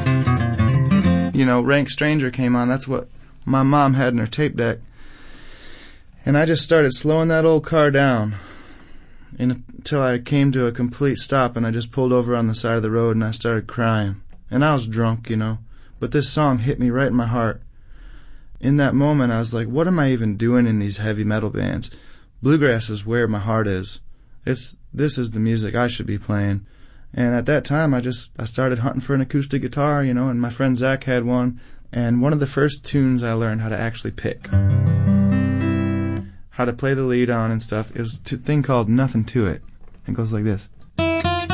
You know, Rank Stranger came on. That's what my mom had in her tape deck. And I just started slowing that old car down until I came to a complete stop, and I just pulled over on the side of the road and I started crying. And I was drunk, you know, but this song hit me right in my heart. In that moment, I was like, what am I even doing in these heavy metal bands? Bluegrass is where my heart is. This is the music I should be playing. And at that time, I started hunting for an acoustic guitar, you know, and my friend Zach had one. And one of the first tunes I learned how to actually pick, how to play the lead on and stuff, is a thing called Nothing to It. It goes like this.